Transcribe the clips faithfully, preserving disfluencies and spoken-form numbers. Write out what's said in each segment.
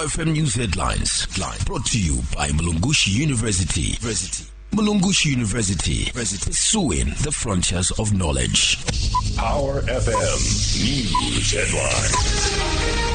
Power F M News Headlines. Brought to you by Mulungushi University. Mulungushi University. Pursuing the frontiers of knowledge. Power F M News Headlines.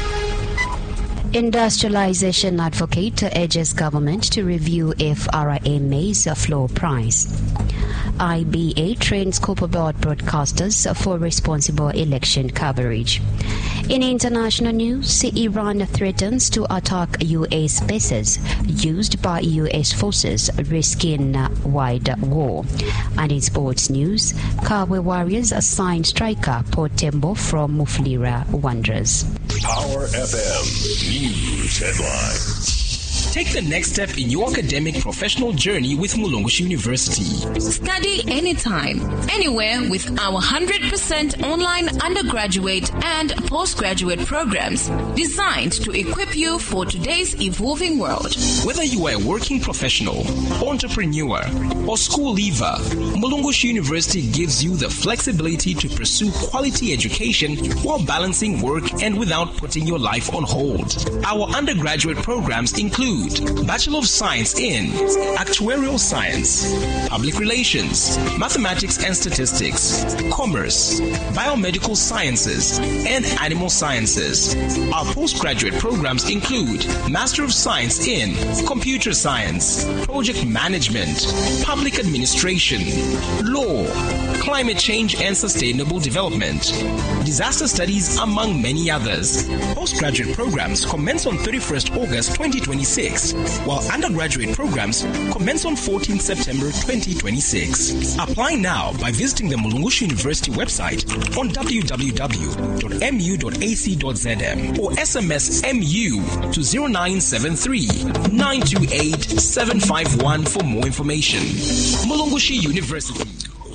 Industrialization advocate urges government to review F R I A maize floor price. I B A trains Copper Belt broadcasters for responsible election coverage. In international news, Iran threatens to attack U S bases used by U S forces, risking wide war. And in sports news, Kabwe Warriors assign striker Portembo from Mufulira Wanderers. Power F M News Headlines. Take the next step in your academic professional journey with Mulungushi University. Study anytime, anywhere with our one hundred percent online undergraduate and postgraduate programs designed to equip you for today's evolving world. Whether you are a working professional, entrepreneur, or school leaver, Mulungushi University gives you the flexibility to pursue quality education while balancing work and without putting your life on hold. Our undergraduate programs include Bachelor of Science in Actuarial Science, Public Relations, Mathematics and Statistics, Commerce, Biomedical Sciences, and Animal Sciences. Our postgraduate programs include Master of Science in Computer Science, Project Management, Public Administration, Law, Climate Change and Sustainable Development, Disaster Studies, among many others. Postgraduate programs commence on thirty-first August twenty twenty-six. While undergraduate programs commence on fourteenth September twenty twenty-six. Apply now by visiting the Mulungushi University website on w w w dot m u dot a c dot z m or S M S M U to zero nine seven three, nine two eight, seven five one for more information. Mulungushi University.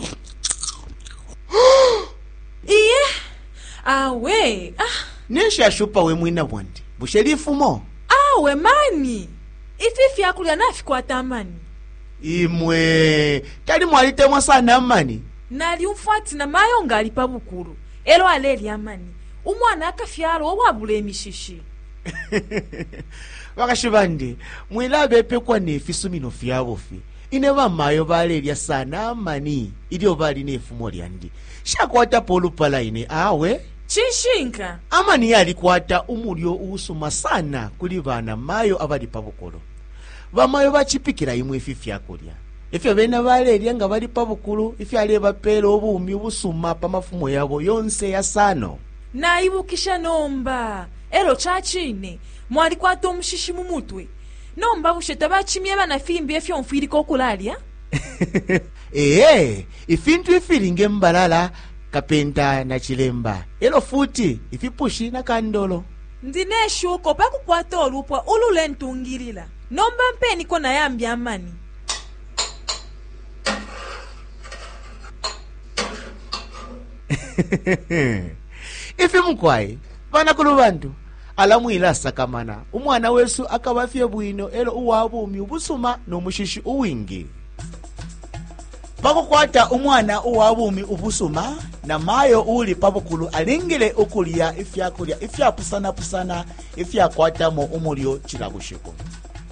Iye? Awe. Ah. Nesha shupa we mwina wandi. Busherifu mo. Awe mani. Ifi fyakulya nafikwata amani. Imwe. Tali mwalitemwa sana amani. Nali umfati na mayo ngali pabukuru. Elo aleli amani. Umwana akafyalo owabula emishishi. Wakashibandi. Mwilabe pekwa nefi sumino fyabofi. Ineva mayo balelya sana amani. Idio bali nefumo lyandi. Shakwata polu pala ine awe. Chishinka. Amani yalikwata umulyo usuma sana kuli bana mayo abali pabukulu. Bamayo bachipikira imwe ifi fyakulya. Ifyo bena balelya nga bali pabukulu, ifyo aleba pelo obumi busuma pamafumo yabo yonse ya sano. Naibukisha nomba. Elo chachine. Mwali kwata omushishi mu mutwe. Nomba busheta bachimye bana fimbi efyo mfiriko okulalya. Eh, ifintu ifiringe mbalala kapenta na chilemba. Elo futi ifipushi na kandolo. Ndineshuko pakukwata olupwa ulule ntungirila. Nomba mpeni kona yambi amani. Ifi mkwai bana kulubantu alamu ilasa kamana umwana wesu akabafye bwino elo uwabumi ubusuma nomushishi uwingi. Bakukwata umwana uwabumi ubusuma na mayo uli pabukulu alingile okulya ifyakulya ifyapusana pusana ifyakwata mo umulyo chilabushiko.